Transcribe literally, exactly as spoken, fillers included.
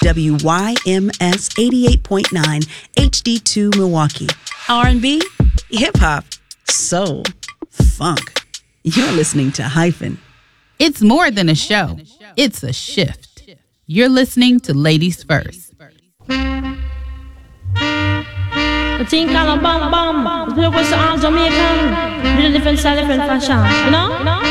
W Y M S eighty-eight point nine H D two Milwaukee. R and B, hip-hop, soul, funk. You're listening to Hyphen. It's more than a show. It's a shift. You're listening to Ladies First. The thing called a bam bam. The people was all Jamaican. Little different style, different fashion. You know? You know?